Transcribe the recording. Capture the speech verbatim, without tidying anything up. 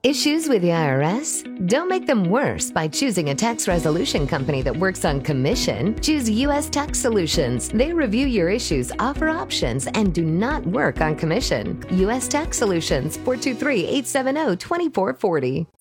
Issues with the I R S? Don't make them worse by choosing a tax resolution company that works on commission. Choose U S Tax Solutions. They review your issues, offer options, and do not work on commission. U S Tax Solutions, four two three, eight seven zero, two four four zero.